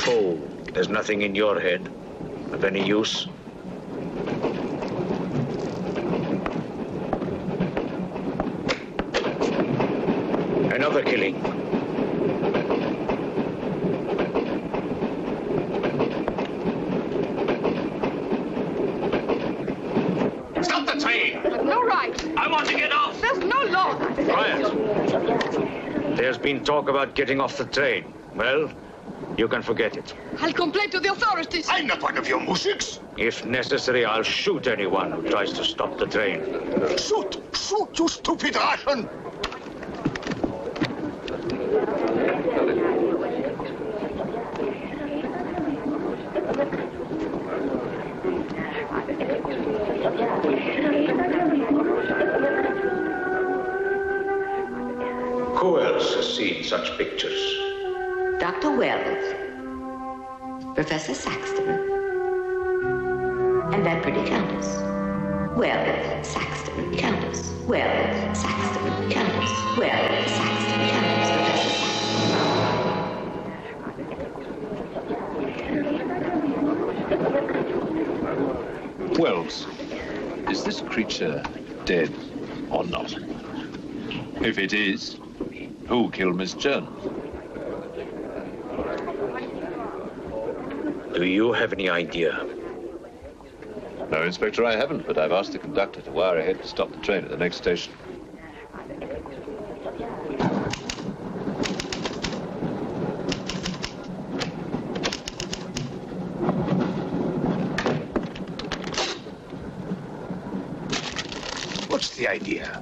fool. There's nothing in your head of any use. Another killing. Stop the train! No right. I want to get off! There's no law. Quiet. There's been talk about getting off the train. Well, you can forget it. I'll complain to the authorities. I'm not one of your musics. If necessary, I'll shoot anyone who tries to stop the train. Shoot! Shoot, you stupid Russian! Who else has seen such pictures? Dr. Wells, Professor Saxton, and that pretty countess. Wells, Saxton, countess. Wells, Saxton, countess. Wells, Saxton, countess. Professor Saxton. Wells, is this creature dead or not? If it is, who killed Miss Jones? Do you have any idea? No, Inspector, I haven't, but I've asked the conductor to wire ahead to stop the train at the next station. What's the idea?